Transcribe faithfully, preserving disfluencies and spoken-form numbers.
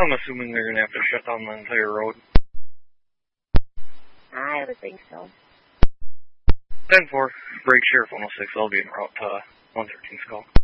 I'm assuming they're going to have to shut down the entire road. I would think so. ten four, break Sheriff one oh six, I'll be en route to one thirteen Skull.